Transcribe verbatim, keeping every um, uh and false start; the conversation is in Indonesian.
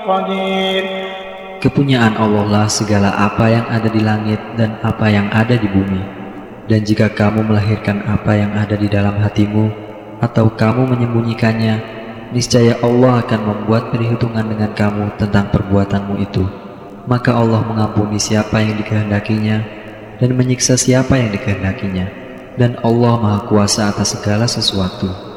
قدير. Kepunyaan Allah lah segala apa yang ada di langit dan apa yang ada di bumi. Dan jika kamu melahirkan apa yang ada di dalam hatimu, atau kamu menyembunyikannya, niscaya Allah akan membuat perhitungan dengan kamu tentang perbuatanmu itu. Maka Allah mengampuni siapa yang dikehendakinya, dan menyiksa siapa yang dikehendakinya. Dan Allah Maha Kuasa atas segala sesuatu.